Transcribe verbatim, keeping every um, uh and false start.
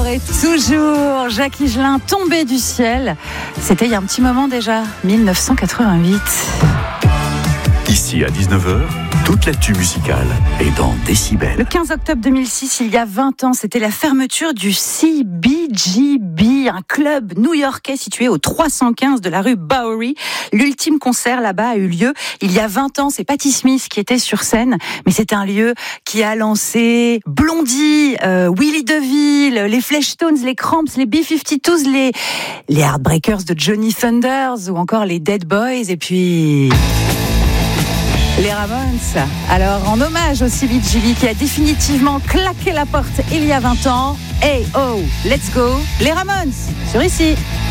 et toujours Jacques Higelin, Tombé du ciel. C'était il y a un petit moment déjà, dix-neuf cent quatre-vingt-huit. Ici à dix-neuf heures, toute l'actu musicale est dans Décibel. Le quinze octobre deux mille six, il y a vingt ans, c'était la fermeture du C B G B, un club new-yorkais situé au trois cent quinze de la rue Bowery. L'ultime concert là-bas a eu lieu il y a vingt ans. C'est Patti Smith qui était sur scène, mais c'est un lieu qui a lancé Blondie, euh, Willie DeVille, les Fleshtones, les Cramps, les B cinquante-deux, les, les Heartbreakers de Johnny Thunders ou encore les Dead Boys et puis... les Ramones. Alors, en hommage au C B G B qui a définitivement claqué la porte il y a vingt ans, hey oh, let's go, les Ramones, sur ici.